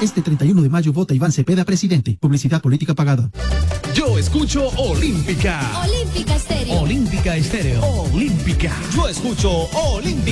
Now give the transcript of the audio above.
Este 31 de mayo vota Iván Cepeda presidente. Publicidad política pagada. Yo escucho Olímpica. Olímpica Estéreo. Olímpica Estéreo. Olímpica. Yo escucho Olímpica.